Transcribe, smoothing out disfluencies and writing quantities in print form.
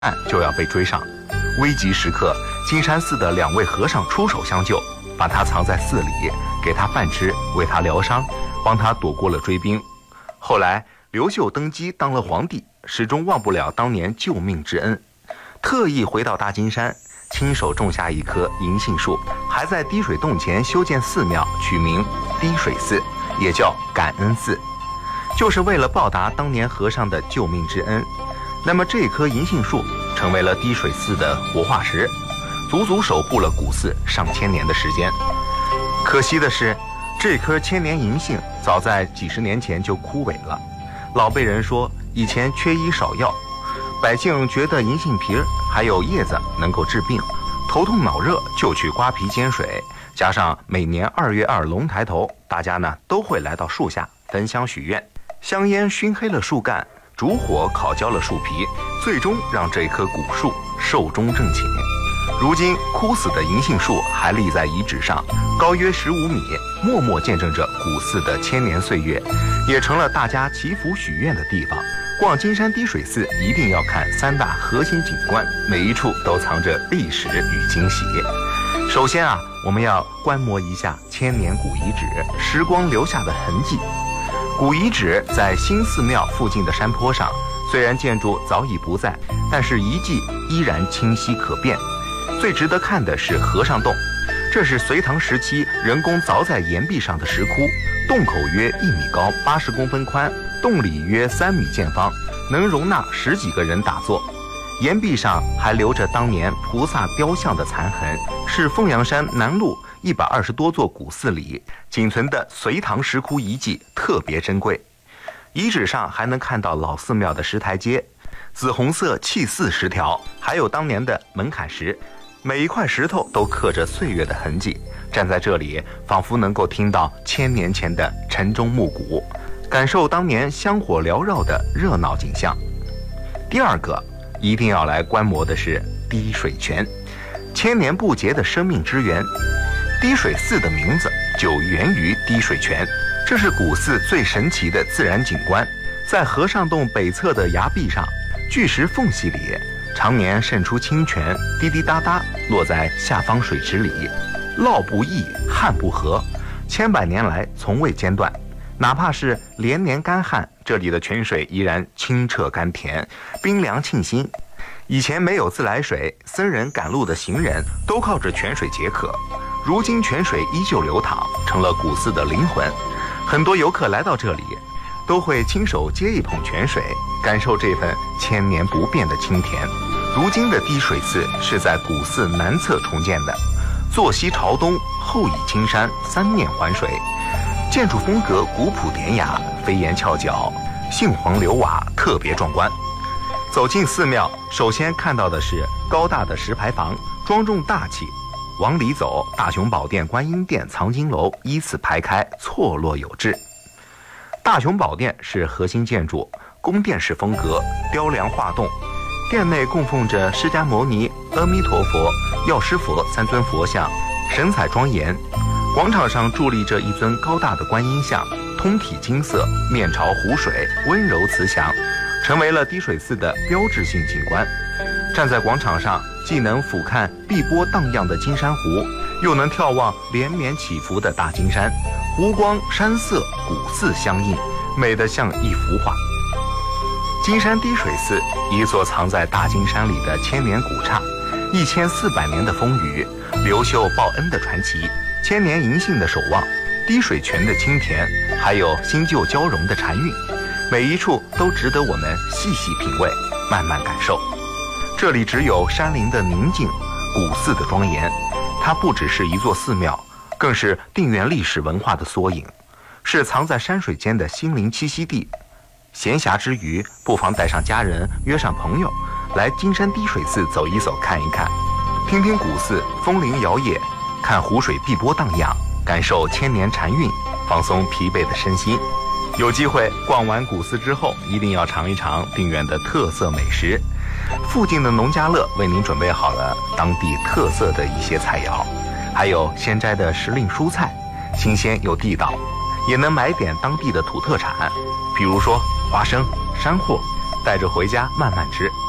岸就要被追上。危急时刻，金山寺的2位和尚出手相救，把他藏在寺里，给他饭吃，为他疗伤，帮他躲过了追兵。后来刘秀登基当了皇帝，始终忘不了当年救命之恩，特意回到大金山，亲手种下一棵银杏树，还在滴水洞前修建寺庙，取名滴水寺，也叫感恩寺，就是为了报答当年和尚的救命之恩。那么这棵银杏树成为了滴水寺的活化石，足足守护了古寺上千年的时间。可惜的是，这棵千年银杏早在几十年前就枯萎了。老辈人说，以前缺医少药，百姓觉得银杏皮还有叶子能够治病，头痛脑热就去刮皮煎水，加上每年2月2龙抬头，大家呢都会来到树下焚香许愿，香烟熏黑了树干，烛火烤焦了树皮，最终让这棵古树寿终正寝。如今枯死的银杏树还立在遗址上，高约15米，默默见证着古寺的千年岁月，也成了大家祈福许愿的地方。逛金山滴水寺一定要看3大核心景观，每一处都藏着历史与惊喜。首先我们要观摩一下千年古遗址时光留下的痕迹。古遗址在新寺庙附近的山坡上，虽然建筑早已不在，但是遗迹依然清晰可辨。最值得看的是和尚洞，这是隋唐时期人工凿在岩壁上的石窟，洞口约1米高，80公分宽，洞里约3米见方，能容纳10几个人打坐。岩壁上还留着当年菩萨雕像的残痕，是凤阳山南麓120多座古寺里仅存的隋唐石窟遗迹，特别珍贵。遗址上还能看到老寺庙的石台阶，紫红色砌寺石条，还有当年的门槛石，每一块石头都刻着岁月的痕迹，站在这里仿佛能够听到1000年前的晨钟暮鼓，感受当年香火缭绕的热闹景象。第二个一定要来观摩的是滴水泉，千年不竭的生命之源。滴水寺的名字就源于滴水泉，这是古寺最神奇的自然景观。在和尚洞北侧的崖壁上，巨石缝隙里常年渗出清泉，滴滴答答落在下方水池里，涝不溢，旱不涸，千百年来从未间断。哪怕是连年干旱，这里的泉水依然清澈甘甜，冰凉沁心。以前没有自来水，僧人赶路的行人都靠着泉水解渴，如今泉水依旧流淌，成了古寺的灵魂。很多游客来到这里，都会亲手接一捧泉水，感受这份千年不变的清甜。如今的滴水寺是在古寺南侧重建的，坐西朝东，后倚青山，3面环水，建筑风格古朴典雅，飞檐翘角，杏黄柳瓦，特别壮观。走进寺庙，首先看到的是高大的石牌坊，庄重大气。往里走，大雄宝殿、观音殿、藏经楼依次排开，错落有致。大雄宝殿是核心建筑，宫殿式风格，雕梁画栋。殿内供奉着释迦牟尼、阿弥陀佛、药师佛3尊佛像，神采庄严。广场上伫立着一尊高大的观音像，通体金色，面朝湖水，温柔慈祥，成为了滴水寺的标志性景观。站在广场上，既能俯瞰碧波荡漾的金山湖，又能眺望连绵起伏的大金山，湖光山色古寺相映，美得像一幅画。金山滴水寺，一座藏在大金山里的千年古刹，1400年的风雨，刘秀报恩的传奇，千年银杏的守望，滴水泉的清甜，还有新旧交融的禅韵，每一处都值得我们细细品味，慢慢感受。这里只有山林的宁静，古寺的庄严，它不只是一座寺庙，更是定远历史文化的缩影，是藏在山水间的心灵栖息地。闲暇之余，不妨带上家人，约上朋友，来金山滴水寺走一走，看一看，听听古寺风铃摇曳，看湖水碧波荡漾，感受千年禅韵，放松疲惫的身心。有机会逛完古寺之后，一定要尝一尝定远的特色美食。附近的农家乐为您准备好了当地特色的一些菜肴，还有鲜摘的时令蔬菜，新鲜又地道，也能买点当地的土特产，比如说花生、山货，带着回家慢慢吃。